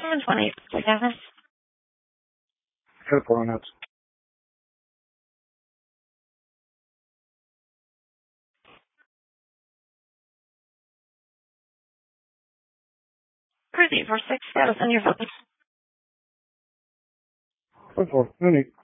20 Dennis. Good for nuts. Proceed for 6 status on your phone. Good for any.